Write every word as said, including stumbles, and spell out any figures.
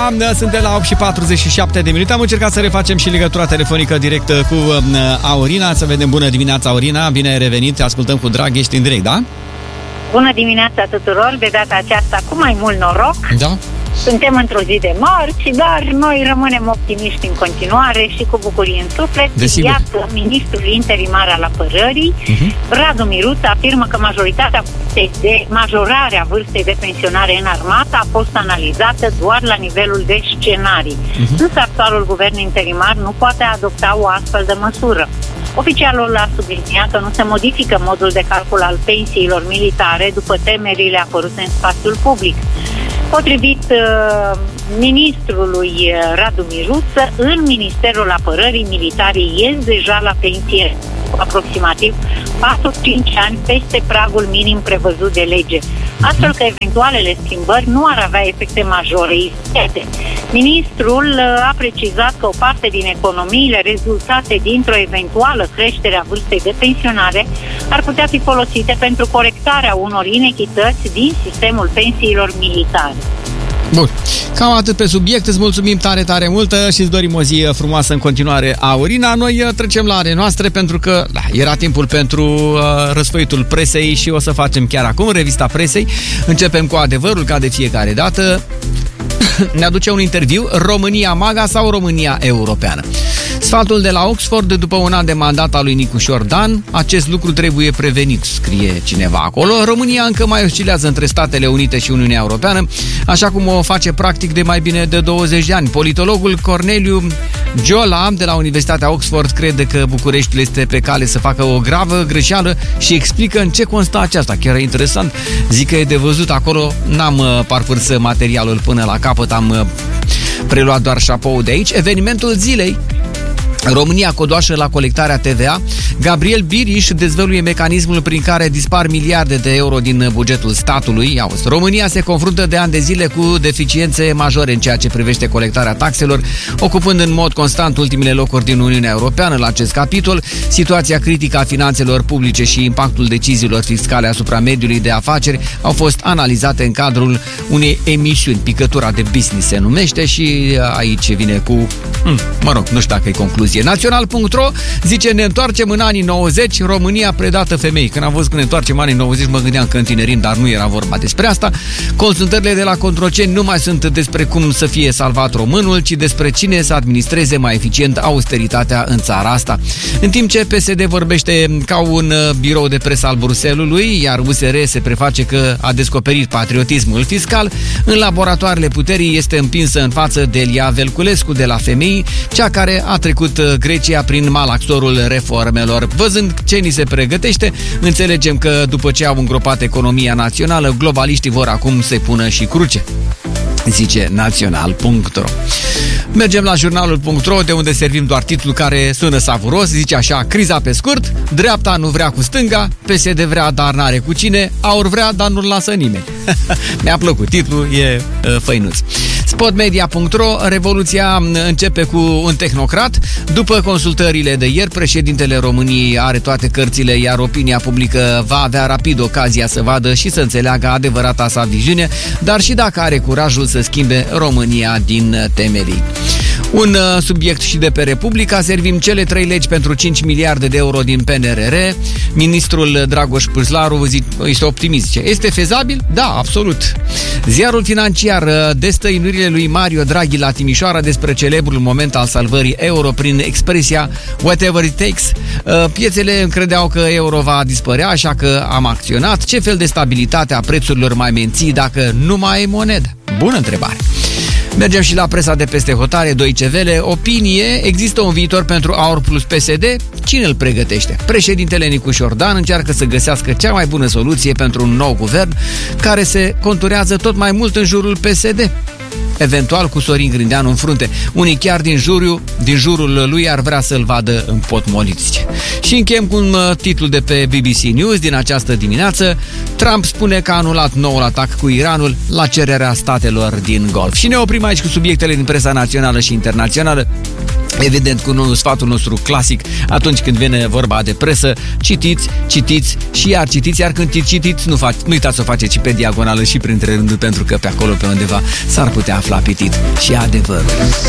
ziua, suntem la opt și patruzeci și șapte de minute. Am încercat să refacem și legătura telefonică direct cu Aurina. Să vedem. Bună dimineața, Aurina, bine ai revenit, te ascultăm cu drag, ești în direct, da? Bună dimineața tuturor, de data aceasta cu mai mult noroc. Da. Suntem într-o zi de marți, dar noi rămânem optimiști în continuare și cu bucurie în suflet. Desigur. Iată, ministrul interimar al apărării, uh-huh. Radu Miruț, afirmă că majoritatea de majorarea vârstei de pensionare în armată a fost analizată doar la nivelul de scenarii. Uh-huh. Însă actualul guvern interimar nu poate adopta o astfel de măsură. Oficialul a subliniat că nu se modifică modul de calcul al pensiilor militare după temerile apărute în spațiul public. Potrivit uh, ministrului Radu Miruț, în Ministerul Apărării, militarii ies deja la pensie cu aproximativ patru-cinci ani peste pragul minim prevăzut de lege, astfel că eventualele schimbări nu ar avea efecte majore imediate. Ministrul a precizat că o parte din economiile rezultate dintr-o eventuală creștere a vârstei de pensionare ar putea fi folosite pentru corectarea unor inechități din sistemul pensiilor militare. Bun, cam atât pe subiect, îți mulțumim tare, tare mult și îți dorim o zi frumoasă în continuare, Aurina. Noi trecem la ale noastre pentru că da, era timpul pentru uh, răsfăitul presei și o să facem chiar acum revista presei. Începem cu adevărul, ca de fiecare dată. Ne aduce un interviu, România MAGA sau România Europeană? Sfatul de la Oxford, după un an de mandat al lui Nicușor Dan, acest lucru trebuie prevenit, scrie cineva acolo. România încă mai oscilează între Statele Unite și Uniunea Europeană, așa cum o face practic de mai bine de douăzeci de ani. Politologul Corneliu Giola de la Universitatea Oxford crede că Bucureștiul este pe cale să facă o gravă greșeală și explică în ce constă aceasta. Chiar e interesant, zic că e de văzut acolo, n-am parcurs materialul până la capăt, am preluat doar șapoul de aici. Evenimentul zilei: România codoașă la colectarea T V A. Gabriel Biriș dezvăluie mecanismul prin care dispar miliarde de euro din bugetul statului. Auzi, România se confruntă de ani de zile cu deficiențe majore în ceea ce privește colectarea taxelor, ocupând în mod constant ultimele locuri din Uniunea Europeană. La acest capitol, situația critică a finanțelor publice și impactul deciziilor fiscale asupra mediului de afaceri au fost analizate în cadrul unei emisiuni, Picătura de Business se numește, și aici vine cu, mă rog, nu știu dacă e concluzie. Național punct ro zice: ne întoarcem în anii nouăzeci, România predată femei. Când am văzut că ne întoarcem în anii nouăzeci, mă gândeam că întinerim, dar nu era vorba despre asta. Consultările de la Controceni nu mai sunt despre cum să fie salvat românul, ci despre cine să administreze mai eficient austeritatea în țara asta. În timp ce P S D vorbește ca un birou de presă al Bruxellesului, iar U S R se preface că a descoperit patriotismul fiscal, în laboratoarele puterii este împinsă în față Delia Velculescu de la Femei, cea care a trecut Grecia prin malaxorul reformelor. Văzând ce ni se pregătește, înțelegem că după ce au îngropat economia națională, globaliștii vor acum să-i pună și cruce, zice Național punct ro. Mergem la jurnalul punct ro, de unde servim doar titlul care sună savuros, zice așa: criza pe scurt, dreapta nu vrea cu stânga, P S D vrea, dar n-are cu cine, Aur vrea, dar nu-l lasă nimeni. Mi-a plăcut, titlul e uh, făinuț. Spotmedia punct ro, revoluția începe cu un tehnocrat. După consultările de ieri, președintele României are toate cărțile, iar opinia publică va avea rapid ocazia să vadă și să înțeleagă adevărata sa viziune, dar și dacă are curajul să schimbe România din temelii. Un uh, subiect și de pe Republica, servim cele trei legi pentru cinci miliarde de euro din P N R R. Ministrul Dragoș Pârslaru este optimist, zice: este fezabil? Da, absolut. Ziarul Financiar, destăinurile lui Mario Draghi la Timișoara despre celebrul moment al salvării euro prin expresia whatever it takes. Piețele credeau că euro va dispărea, așa că am acționat. Ce fel de stabilitate a prețurilor mai menții dacă nu mai e monedă? Bună întrebare. Mergem și la presa de peste hotare, Deutsche Welle. Opinie: există un viitor pentru Aur plus P S D? Cine îl pregătește? Președintele Nicușor Dan încearcă să găsească cea mai bună soluție pentru un nou guvern care se conturează tot mai mult în jurul P S D, eventual cu Sorin Grindeanu în frunte. Unii chiar din jurul, din jurul lui ar vrea să-l vadă împotmolit, zice. Și încheiem cu un titlu de pe B B C News din această dimineață: Trump spune că a anulat noul atac cu Iranul la cererea statelor din Golf. Și ne oprim aici cu subiectele din presa națională și internațională. Evident, cu sfatul nostru clasic atunci când vine vorba de presă: citiți, citiți și iar citiți, iar când citiți, nu, faci, nu uitați să o faceți și pe diagonală și printre rânduri, pentru că pe acolo, pe undeva, s-ar putea afla afla apetit și adevărul.